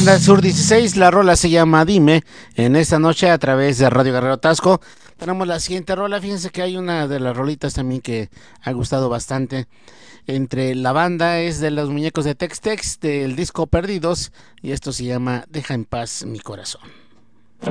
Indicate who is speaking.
Speaker 1: banda Sur 16, la rola se llama Dime, en esta noche a través de Radio Guerrero Tasco. Tenemos la siguiente rola, fíjense que hay una de las rolitas también que ha gustado bastante entre la banda, es de los muñecos de Tex Tex, del disco Perdidos, y esto se llama Deja en paz mi corazón.